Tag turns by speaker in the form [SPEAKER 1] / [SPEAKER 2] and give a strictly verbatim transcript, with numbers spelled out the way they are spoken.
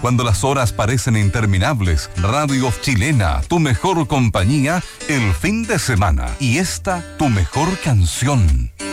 [SPEAKER 1] Cuando las horas parecen interminables, Radio Chilena, tu mejor compañía, el fin de semana. Y esta, tu mejor canción.